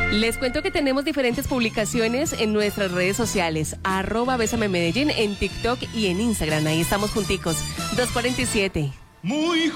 Les cuento que tenemos diferentes publicaciones en nuestras redes sociales, @BésameMedellín en TikTok y en Instagram. Ahí estamos junticos. 2:47. Muy